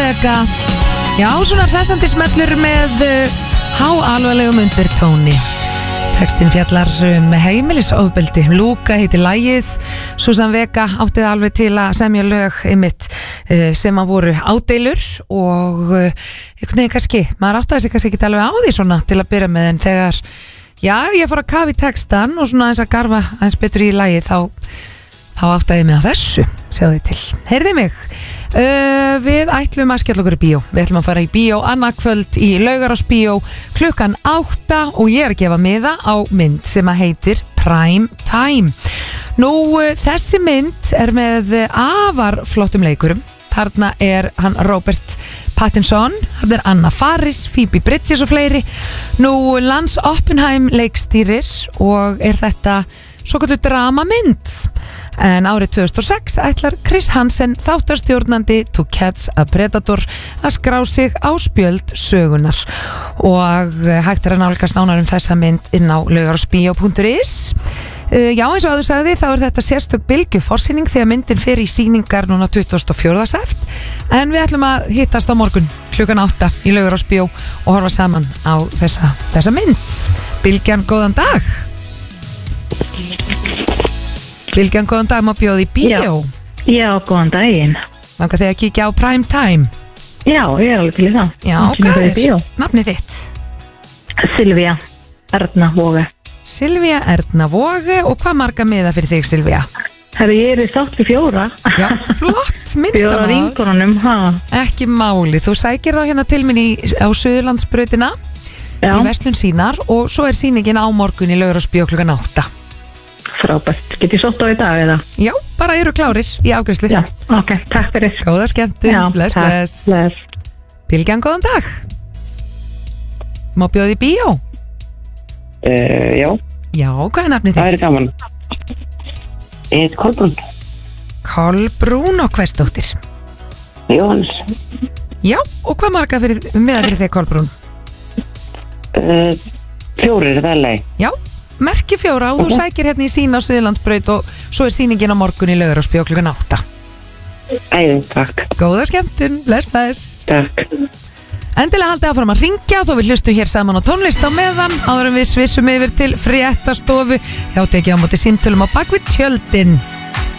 Vega. Já, svona hressandi smellur með háalvarlegum undirtóni. Textin fjallar heimilisofbeldi. Lúka heitir lagið. Susan Vega átti alveg til að semja lög einmitt sem að voru ádeilur og einhvern veginn kannski, maður áttaði sig kannski ekki alveg á því svona til að byrja með, en þegar ég fór að kafa í textan og svona aðeins að garfa aðeins betur í lagið þá áttaði ég mig á þessu, sjáðu þið til. Heyrði mig. Við ætlum að skella okkur í bíó. Við ætlum að fara í bíó annað kvöld í Laugarásbíó klukkan 8 og ég er að gefa miða á mynd sem að heitir Prime Time. Nú, þessi mynd er með afar flottum leikurum. Þarna er hann Robert Pattinson, þarna er Anna Faris, Phoebe Bridgers og fleiri. Nú, Lance Oppenheim leikstýrir og er þetta svo kallu dramamynd. En árið 2006 ætlar Chris Hansen, þáttarstjórnandi To Catch a Predator, að skrá sig á spjöld sögunar og hægt er að nálgast nánar þessa mynd inn á laugarásbíó.is. Já, eins og áður sagði þá er þetta sérstök bylgjuforsýning þegar myndin fer í sýningar núna 24. seft, en við ætlum að hittast á morgun klukkan 8 í Laugarásbíó og horfa saman á þessa mynd. Bylgjan, góðan dag. Bylgjan, góðan dag, má bjóða í bíó? Já, góðan daginn. Langar þig að kíkja á Prime Time? Já, ég er alveg til í það. Já, hvað er nafnið þitt? Silvía Erna Voge. Silvía Erna Voge, og hvað marga miða fyrir þig, Silvía? Herru, ég er í þátt við 4. Já, flott, minnsta mál. 4 vinkonunum, Ekki máli, þú sækir þá hérna til minn á Suðurlandsbrautina í verslun sínar og svo er sýningin á morgun í Laugarásbíó klukkan 8. Frábært, get ég sótt á í dag eða? Já, bara eru klárir í afgreiðslu. Já, ok, takk fyrir. Góða skemmtun, bless. Bylgjan, góðan dag. Má bjóða í bíó? Já. Já, hvað er nafnið þitt? Það er gaman. Ég heit Kolbrún. Kolbrún, og hvers dóttir? Jóhannes. Já, og hvað marga miða fyrir þig, Kolbrún? 4, það er leið. Já, merki 4 og þú sækir hérna í sína á Suðurlandsbraut og svo er sýningin á morgun í Laugarásbíó klukkan 8. Æðin, takk. Góða skemmtun, bless. Takk. Endilega haldið áfram að ringja þó við hlustum hér saman á tónlist á meðan áður en við svissum yfir til fréttastofu. Já, tekið á móti símtölum á bakvið tjöldin.